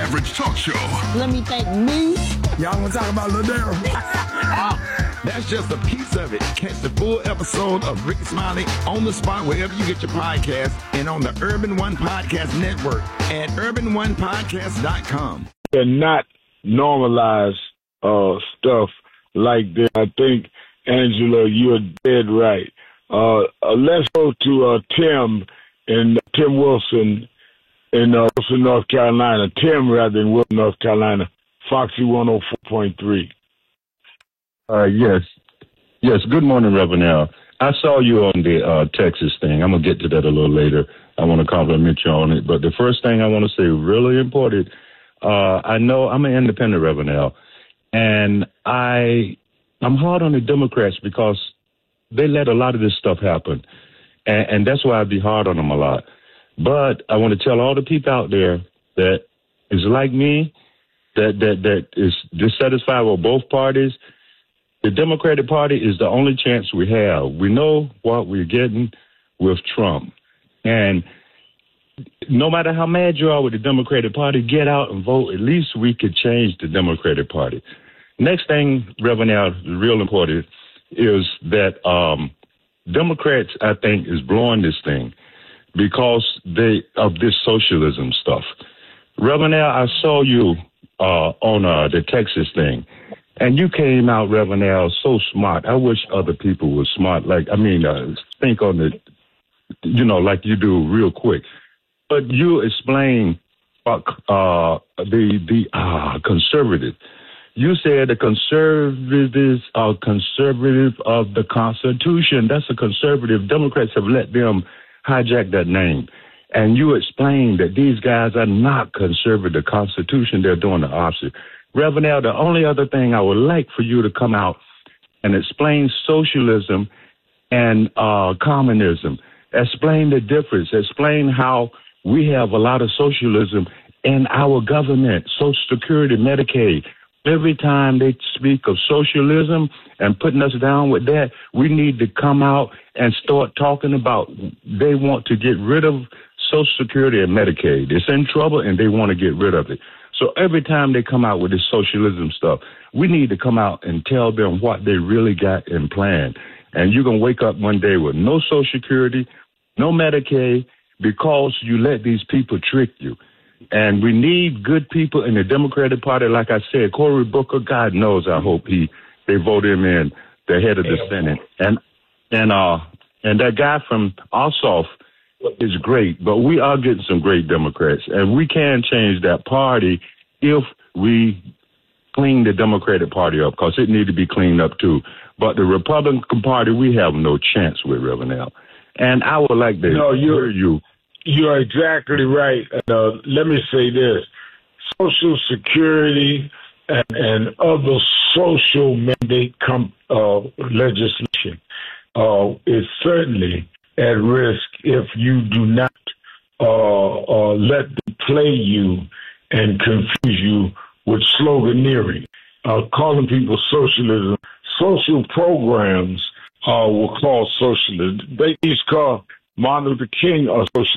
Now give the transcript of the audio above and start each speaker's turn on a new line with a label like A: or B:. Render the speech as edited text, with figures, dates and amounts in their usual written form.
A: average talk show.
B: Let me thank me.
C: Y'all want to talk about Lil Daryl?
A: That's just a piece of it. Catch the full episode of Rickey Smiley on the spot wherever you get your podcast and on the Urban One Podcast Network at urbanonepodcast.com.
D: They're not normalized stuff like that. I think, Angela, you're dead right. Let's go to Tim Wilson in Wilson, North Carolina. Tim, rather than Wilson, North Carolina. Foxy 104.3.
E: Yes. Good morning, Reverend Al. I saw you on the Texas thing. I'm going to get to that a little later. I want to compliment you on it. But the first thing I want to say, really important, I know I'm an independent, Reverend Al, and I'm hard on the Democrats because they let a lot of this stuff happen. And that's why I'd be hard on them a lot. But I want to tell all the people out there that is like me, that is dissatisfied with both parties. The Democratic Party is the only chance we have. We know what we're getting with Trump. And no matter how mad you are with the Democratic Party, get out and vote. At least we could change the Democratic Party. Next thing, Reverend Al, real important, is that Democrats, I think, is blowing this thing because of this socialism stuff. Reverend Al, I saw you on the Texas thing, and you came out, Reverend Al, so smart. I wish other people were smart. Think on it, like you do real quick. But you explain the conservative. You said the conservatives are conservative of the Constitution. That's a conservative. Democrats have let them hijack that name. And you explained that these guys are not conservative the Constitution. They're doing the opposite. Reverend Al, the only other thing I would like for you to come out and explain socialism and communism. Explain the difference. Explain how we have a lot of socialism in our government, Social Security, Medicaid. Every time they speak of socialism and putting us down with that, we need to come out and start talking about they want to get rid of Social Security and Medicaid. It's in trouble and they want to get rid of it. So every time they come out with this socialism stuff, we need to come out and tell them what they really got in plan. And you're going to wake up one day with no Social Security, no Medicaid, because you let these people trick you. And we need good people in the Democratic Party. Like I said, Cory Booker, God knows, I hope they vote him in the head of the Senate. And that guy from Ossoff is great, but we are getting some great Democrats. And we can change that party if we clean the Democratic Party up, because it needs to be cleaned up too. But the Republican Party, we have no chance with, Reverend Al. And I would like to hear you.
D: You're exactly right. Let me say this. Social Security and other social mandate legislation is certainly at risk if you do not let them play you and confuse you with sloganeering, calling people socialism. Social programs were called socialism. They used to call Martin Luther King a socialist.